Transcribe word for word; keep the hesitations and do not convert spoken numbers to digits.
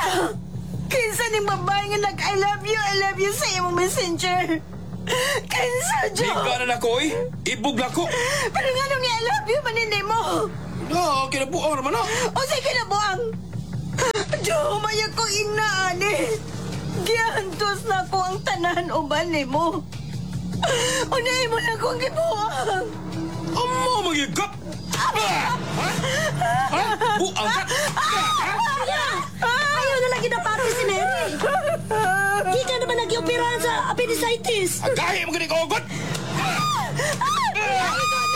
Kinsa ning babae nga nag-I love you, I love you sa imong messenger? Kinsa, Jo? Liga na na ko eh. Ibugla ko. Pero nga nung I love you, manindi mo. Na, kinabuang naman na. O sige na buang. Jo, maya ko ina, ani. Gihantos na ko ang tanan uban ni mo. Unay mo na kong gibuang. Amo magigap. Ha? Ha? Ha? Buang ka. Ayaw na lagi na pati si Mary. Di ka naman nag-ioperahan sa appendicitis. Agahe mo ganing kaugot. Ay, ko